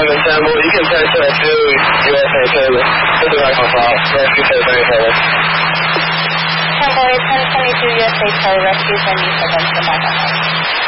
Diamond Temple. You can text that to USA Taylor. This is my call. Rescue Taylor. Temple 1022 USA Taylor Rescue, send you 7 to my